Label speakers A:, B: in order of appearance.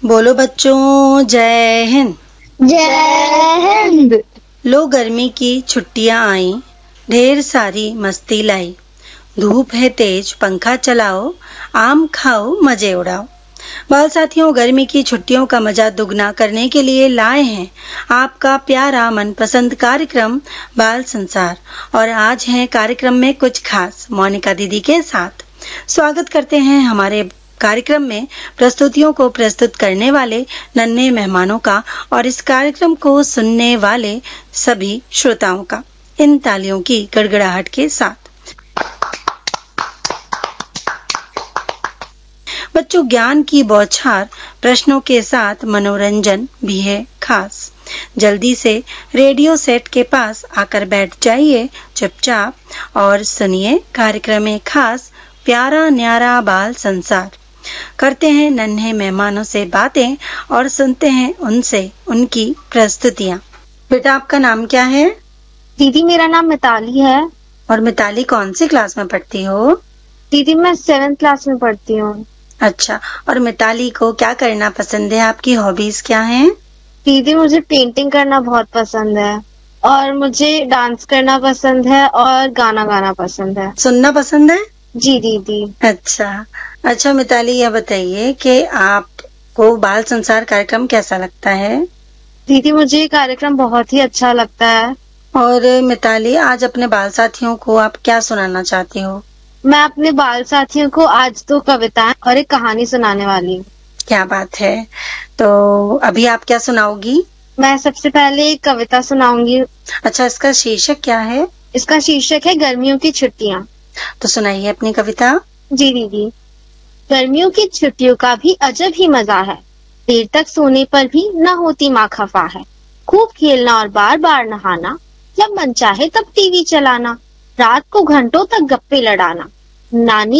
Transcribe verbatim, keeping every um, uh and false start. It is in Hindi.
A: बोलो बच्चों, जय हिंद।
B: जय हिंद।
A: लो गर्मी की छुट्टियां आई, ढेर सारी मस्ती लाई। धूप है तेज, पंखा चलाओ, आम खाओ, मजे उड़ाओ। बाल साथियों, गर्मी की छुट्टियों का मजा दुगना करने के लिए लाए हैं आपका प्यारा मनपसंद कार्यक्रम बाल संसार। और आज है कार्यक्रम में कुछ खास मोनिका दीदी के साथ। स्वागत करते हैं हमारे कार्यक्रम में प्रस्तुतियों को प्रस्तुत करने वाले नन्हे मेहमानों का और इस कार्यक्रम को सुनने वाले सभी श्रोताओं का, इन तालियों की गड़गड़ाहट के साथ। बच्चों, ज्ञान की बौछार प्रश्नों के साथ मनोरंजन भी है खास। जल्दी से रेडियो सेट के पास आकर बैठ जाइए चुपचाप और सुनिए कार्यक्रम में खास प्यारा न्यारा बाल संसार। करते हैं नन्हे मेहमानों से बातें और सुनते हैं उनसे उनकी प्रस्तुतियाँ। बेटा, आपका नाम क्या है?
B: दीदी, मेरा नाम मिताली है।
A: और मिताली कौन सी क्लास में पढ़ती हो?
B: दीदी, मैं सेवेंथ क्लास में पढ़ती हूँ।
A: अच्छा, और मिताली को क्या करना पसंद है? आपकी हॉबीज क्या हैं?
B: दीदी, मुझे पेंटिंग करना बहुत पसंद है और मुझे डांस करना पसंद है और गाना गाना पसंद है।
A: सुनना पसंद है?
B: जी दीदी।
A: अच्छा अच्छा मिताली, यह बताइए कि आपको बाल संसार कार्यक्रम कैसा लगता है?
B: दीदी, मुझे ये कार्यक्रम बहुत ही अच्छा लगता है।
A: और मिताली, आज अपने बाल साथियों को आप क्या सुनाना चाहती हो?
B: मैं अपने बाल साथियों को आज दो कविताएं और एक कहानी सुनाने वाली हूँ।
A: क्या बात है। तो अभी आप क्या सुनाओगी?
B: मैं सबसे पहले एक कविता सुनाऊंगी।
A: अच्छा, इसका शीर्षक क्या है?
B: इसका शीर्षक है गर्मियों की छुट्टियाँ।
A: तो सुनाइए अपनी कविता।
B: जी दीदी। गर्मियों की छुट्टियों का भी अजब ही मजा है, देर तक सोने पर भी न होती माँ खफा है। खूब खेलना और बार बार नहाना, जब मन चाहे तब टीवी चलाना, रात को घंटों तक गप्पे लड़ाना, नानी